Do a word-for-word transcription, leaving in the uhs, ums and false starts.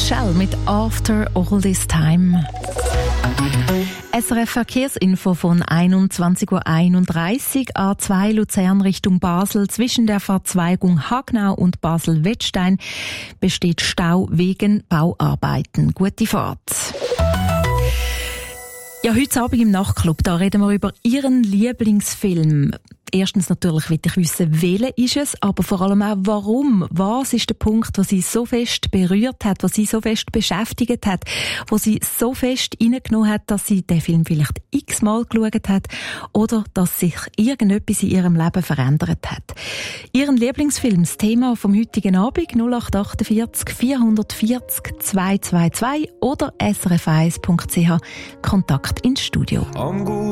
Shell mit «After All This Time». S R F Verkehrsinfo von einundzwanzig Uhr einunddreißig, A zwei Luzern Richtung Basel. Zwischen der Verzweigung Hagnau und Basel-Wettstein besteht Stau wegen Bauarbeiten. Gute Fahrt. Ja, heute Abend im Nachtclub, da reden wir über Ihren Lieblingsfilm. Erstens natürlich will ich wissen, welcher ist es, aber vor allem auch warum. Was ist der Punkt, der Sie so fest berührt hat, was Sie so fest beschäftigt hat, wo Sie so fest reingenommen hat, dass Sie den Film vielleicht x-mal geschaut hat oder dass sich irgendetwas in Ihrem Leben verändert hat. Ihren Lieblingsfilm, das Thema vom heutigen Abend, null acht achtundvierzig vierhundertvierzig zweihundertzweiundzwanzig oder s r f eins punkt c h, Kontakt ins Studio.